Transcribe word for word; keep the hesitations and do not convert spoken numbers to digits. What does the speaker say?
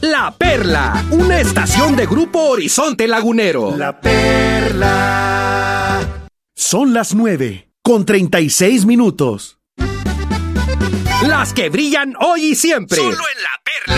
La Perla, una estación de Grupo Horizonte Lagunero. La Perla. Son las nueve, con treinta y seis minutos. Las que brillan hoy y siempre. Solo en La Perla.